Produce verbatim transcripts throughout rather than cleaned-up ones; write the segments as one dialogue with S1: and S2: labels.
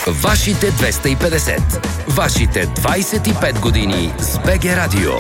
S1: Вашите двеста и петдесет. Вашите двайсет и пет години с БГ Радио.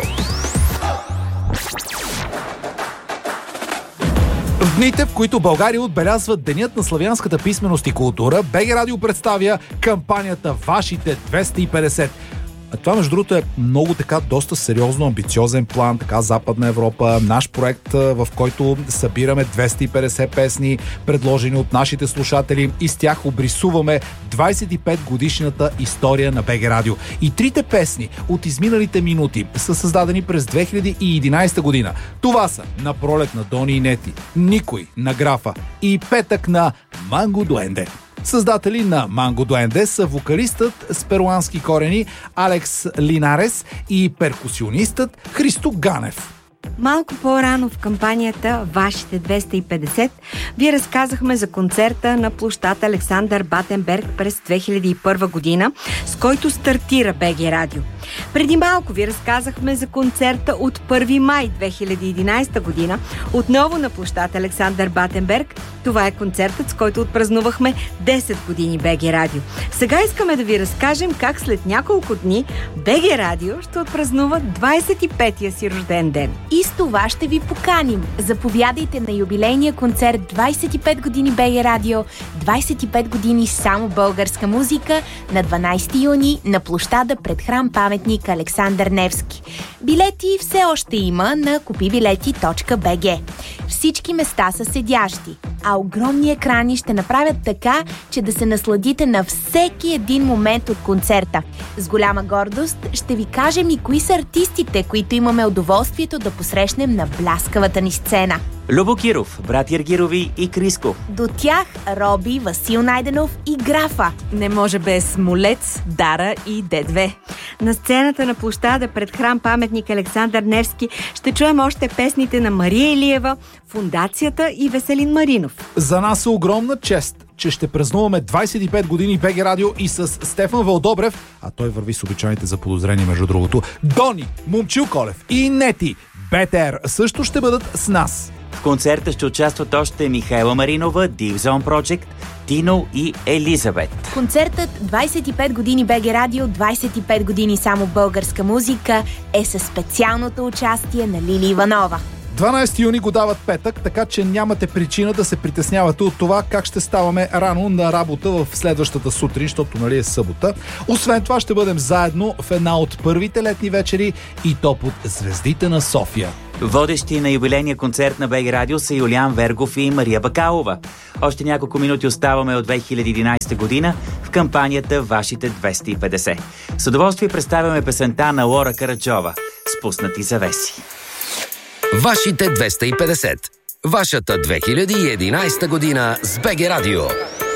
S2: В дните, в които България отбелязва Денят на славянската писменост и култура, БГ Радио представя кампанията Вашите двеста и петдесет. А това, между другото, е много така доста сериозно, амбициозен план, така Западна Европа, наш проект, в който събираме двеста и петдесет песни, предложени от нашите слушатели, и с тях обрисуваме двайсет и пет годишната история на БГ Радио. И трите песни от изминалите минути са създадени през две хиляди и единайсета година. Това са На пролет на Дони и Нети, Никой на Графа и Петък на Манго Дуенде. Създатели на Манго Дуенде са вокалистът с перуански корени Алекс Линарес и перкусионистът Христо Ганев.
S3: Малко по-рано в кампанията Вашите двеста и петдесет ви разказахме за концерта на площад Александър Батенберг през две хиляди и първа година, с който стартира БГ Радио. Преди малко ви разказахме за концерта от първи май две хиляди и единайсета година, отново на площад Александър Батенберг. Това е концертът, с който отпразнувахме десет години БГ Радио. Сега искаме да ви разкажем как след няколко дни БГ Радио ще отпразнува двайсет и петия си рожден ден.
S4: И с това ще ви поканим. Заповядайте на юбилейния концерт двайсет и пет години БГ Радио, двайсет и пет години само българска музика на дванайсети юни на площада пред храм паметник Александър Невски. Билети все още има на купи билети точка би джи. Всички места са седящи, а огромни екрани ще направят така, че да се насладите на всеки един момент от концерта. С голяма гордост ще ви кажем и кои са артистите, които имаме удоволствието да посрещнем на бляскавата ни сцена.
S5: Любо Киров, брат Ергирови и Криско.
S4: До тях Роби, Васил Найденов и Графа.
S3: Не може без Молец, Дара и Д две. На сцената на площада пред храм паметник Александър Невски ще чуем още песните на Мария Илиева, Фондацията и Веселин Маринов.
S2: За нас е огромна чест, че ще празнуваме двайсет и пет години БГ Радио и с Стефан Вълдобрев, а той върви с обичайните заподозрения, между другото, Дони, Момчил Колев и Нети, БТР също ще бъдат с нас.
S5: В концерта ще участват още Михайла Маринова, Deep Zone Project, Тино и Елизабет.
S4: Концертът двайсет и пет години БГ Радио, двайсет и пет години само българска музика е със специалното участие на Лили Иванова.
S2: дванайсети юни го дават петък, така че нямате причина да се притеснявате от това как ще ставаме рано на работа в следващата сутрин, защото нали е събота. Освен това ще бъдем заедно в една от първите летни вечери и то под звездите на София.
S5: Водещи на юбилейния концерт на БГ Радио са Юлиан Вергов и Мария Бакалова. Още няколко минути оставаме от две хиляди и единайсета година в кампанията Вашите двеста и петдесет. С удоволствие представяме песента на Лора Караджова «Спуснати завеси».
S1: Вашите двеста и петдесет. Вашата две хиляди и единайсета година с БГ Радио.